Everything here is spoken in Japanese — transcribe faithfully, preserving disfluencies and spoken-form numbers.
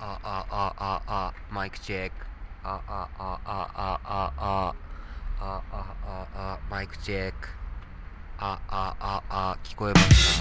あああああマイクチェック。あああああああああああマイクチェック。ああああ聞こえますか？